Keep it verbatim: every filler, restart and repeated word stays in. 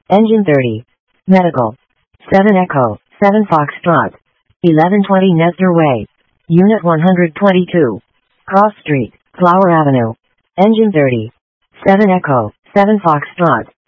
Engine thirty. Medical. seven Echo, seven Foxtrot. eleven twenty Nestor Way. Unit one hundred twenty-two. Cross Street, Flower Avenue. Engine thirty. seven Echo, seven Foxtrot.